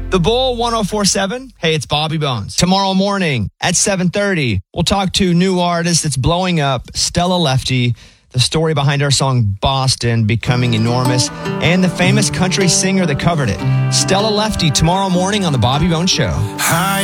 The Bull 104.7. Hey, it's Bobby Bones. Tomorrow morning at 7:30, we'll talk to new artist that's blowing up, Stella Lefty, the story behind our song Boston becoming enormous, and the famous country singer that covered it. Stella Lefty tomorrow morning on The Bobby Bones Show. Hi.